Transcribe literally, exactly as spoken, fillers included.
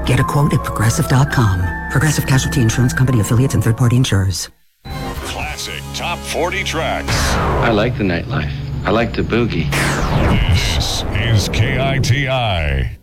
Get a quote at Progressive dot com. Progressive Casualty Insurance Company, affiliates, and third-party insurers. Classic Top forty tracks. I like the nightlife. I like the boogie. This is K I T I.